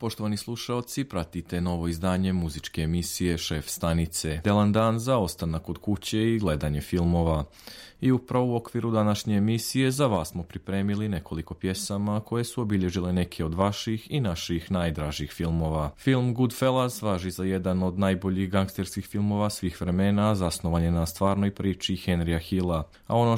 Poštovani slušaoci, pratite novo izdanje muzičke emisije Šef stanice. Delan dan za ostanak kod kuće i gledanje filmova. I upravo u okviru današnje emisije za vas smo pripremili nekoliko pjesama koje su obilježile neke od vaših i naših najdražih filmova. Film Goodfellas važi za jedan od najboljih gangsterskih filmova svih vremena, zasnovan je na stvarnoj priči Henrya Hilla, a ono